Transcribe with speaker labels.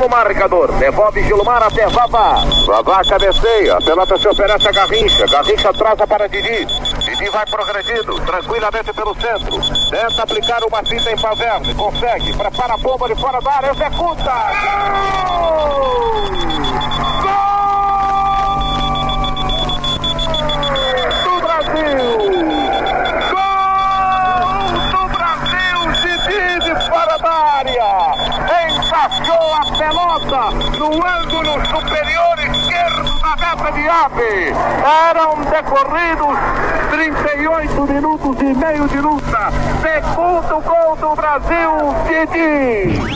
Speaker 1: no marcador. Devolve Gilmar até Vavá. Vavá cabeceia. A pelota se oferece a Garrincha. Garrincha traça para Didi. Didi vai progredindo tranquilamente pelo centro. Tenta aplicar uma fita em Paverne. Consegue. Prepara a bomba de fora da área. Executa. Gol! Do Brasil! Fora da área, encaixou a pelota no ângulo superior esquerdo da meta de Ave. Eram decorridos 38 minutos e meio de luta. Segundo gol do Brasil, Didi.